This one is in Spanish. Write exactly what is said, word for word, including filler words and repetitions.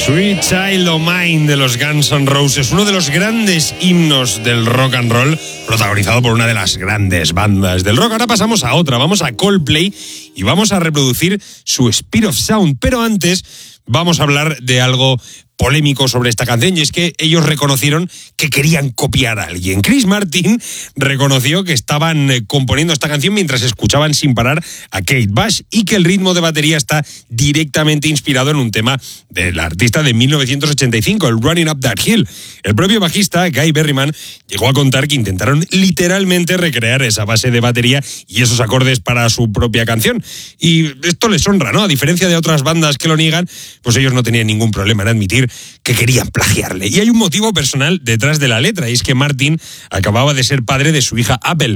Sweet Child O' Mine de los Guns N' Roses, uno de los grandes himnos del rock and roll, protagonizado por una de las grandes bandas del rock. Ahora pasamos a otra, vamos a Coldplay y vamos a reproducir su Speed of Sound, pero antes vamos a hablar de algo polémico sobre esta canción, y es que ellos reconocieron que querían copiar a alguien. Chris Martin reconoció que estaban eh, componiendo esta canción mientras escuchaban sin parar a Kate Bush y que el ritmo de batería está directamente inspirado en un tema del artista de mil novecientos ochenta y cinco, el Running Up That Hill. El propio bajista, Guy Berryman, llegó a contar que intentaron literalmente recrear esa base de batería y esos acordes para su propia canción. Y esto les honra, ¿no? A diferencia de otras bandas que lo niegan, pues ellos no tenían ningún problema en admitir que querían plagiarle. Y hay un motivo personal detrás de la letra, y es que Martin acababa de ser padre de su hija Abel.